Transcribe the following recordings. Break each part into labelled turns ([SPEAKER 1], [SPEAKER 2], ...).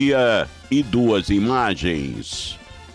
[SPEAKER 1] e 2 imagens.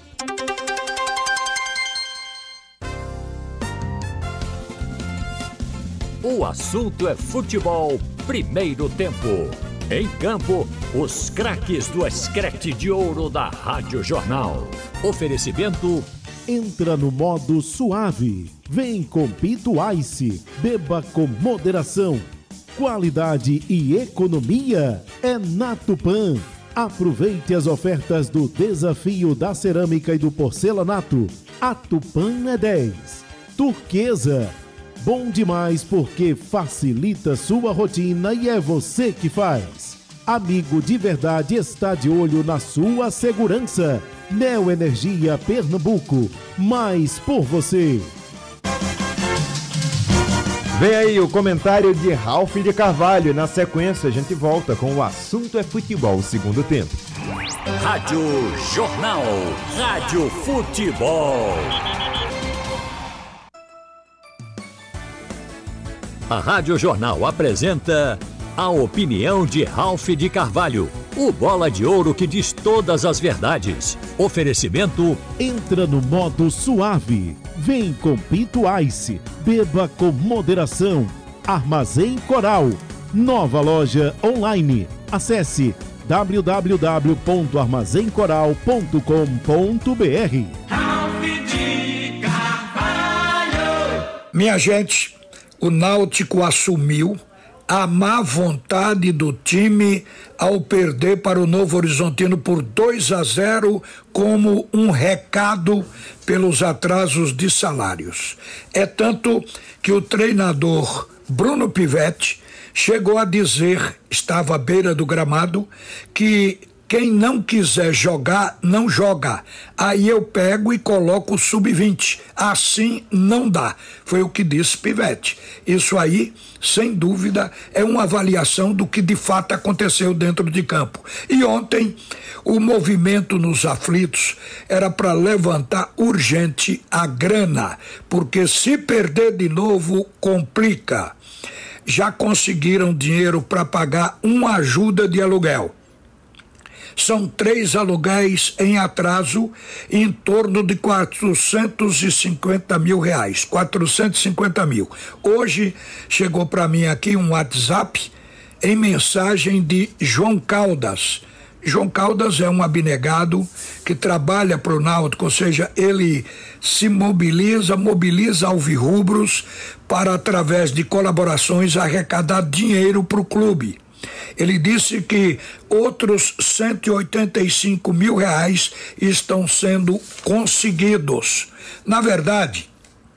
[SPEAKER 2] O assunto é futebol, primeiro tempo. Em campo, os craques do Escrete de Ouro da Rádio Jornal. Oferecimento...
[SPEAKER 3] Entra no modo suave. Vem com Pito Ice. Beba com moderação. Qualidade e economia é na Tupã. Aproveite as ofertas do Desafio da Cerâmica e do Porcelanato. A Tupã é 10. Turquesa. Bom demais porque facilita sua rotina e é você que faz. Amigo de verdade está de olho na sua segurança. Neo Energia Pernambuco. Mais por você.
[SPEAKER 4] Vem aí o comentário de Ralph de Carvalho. Na sequência, a gente volta com o assunto é futebol, segundo tempo.
[SPEAKER 2] Rádio Jornal. Rádio Futebol. A Rádio Jornal apresenta a opinião de Ralph de Carvalho. O bola de ouro que diz todas as verdades. Oferecimento...
[SPEAKER 3] Entra no modo suave. Vem com Pito Ice. Beba com moderação. Armazém Coral. Nova loja online. Acesse www.armazencoral.com.br.
[SPEAKER 5] Ralph de Carvalho.
[SPEAKER 6] Minha gente, o Náutico assumiu a má vontade do time ao perder para o Novo Horizontino por 2-0 como um recado pelos atrasos de salários. É tanto que o treinador Bruno Pivetti chegou a dizer, estava à beira do gramado, que quem não quiser jogar, não joga. Aí eu pego e coloco o sub-20. Assim não dá. Foi o que disse Pivetti. Isso aí, sem dúvida, é uma avaliação do que de fato aconteceu dentro de campo. E ontem, o movimento nos aflitos era para levantar urgente a grana, porque se perder de novo, complica. Já conseguiram dinheiro para pagar uma ajuda de aluguel. São 3 aluguéis em atraso, em torno de R$450 mil. 450 mil. Hoje chegou para mim aqui um WhatsApp em mensagem de João Caldas. João Caldas é um abnegado que trabalha para o Náutico, ou seja, ele se mobiliza alvirrubros para, através de colaborações, arrecadar dinheiro para o clube. Ele disse que outros R$185 mil estão sendo conseguidos. Na verdade,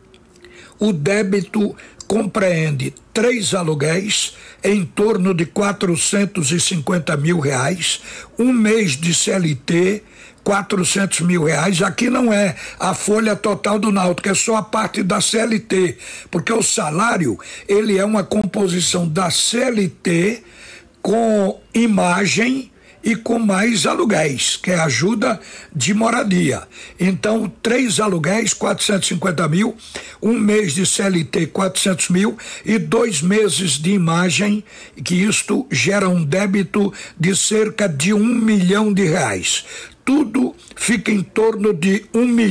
[SPEAKER 6] o débito compreende 3 aluguéis em torno de R$450 mil, um mês de CLT, R$400 mil. Aqui não é a folha total do Náutico, é só a parte da CLT, porque o salário, ele é uma composição da CLT com imagem e com mais aluguéis, que é ajuda de moradia. Então, 3 aluguéis, 450 mil, um mês de CLT, 400 mil e 2 meses de imagem, que isto gera um débito de cerca de R$1 milhão. Tudo fica em torno de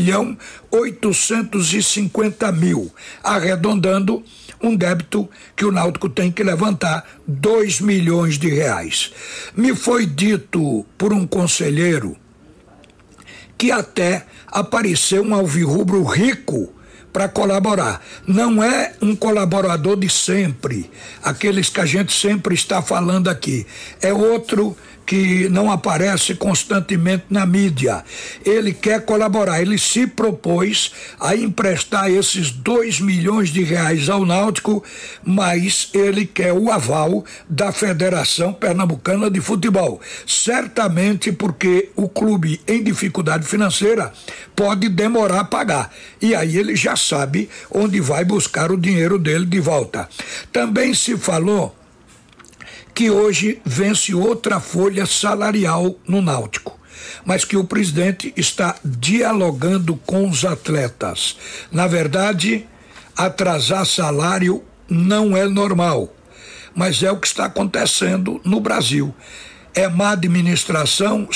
[SPEAKER 6] R$1.850.000, arredondando um débito que o Náutico tem que levantar R$2 milhões. Me foi dito por um conselheiro que até apareceu um alvirrubro rico para colaborar. Não é um colaborador de sempre, aqueles que a gente sempre está falando aqui. É outro que não aparece constantemente na mídia. Ele quer colaborar, ele se propôs a emprestar esses R$2 milhões ao Náutico, mas ele quer o aval da Federação Pernambucana de Futebol. Certamente porque o clube em dificuldade financeira pode demorar a pagar. E aí ele já sabe onde vai buscar o dinheiro dele de volta. Também se falou que hoje vence outra folha salarial no Náutico, mas que o presidente está dialogando com os atletas. Na verdade, atrasar salário não é normal, mas é o que está acontecendo no Brasil. É má administração,